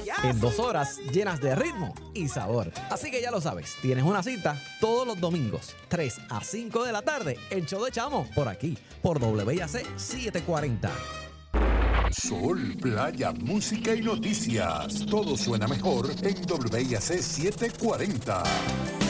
en 2 horas llenas de ritmo y sabor. Así que ya lo sabes, tienes una cita todos los domingos, 3 a 5 de la tarde, el show de Chamo, por aquí, por WIAC 740. Sol, playa, música y noticias. Todo suena mejor en WIAC 740.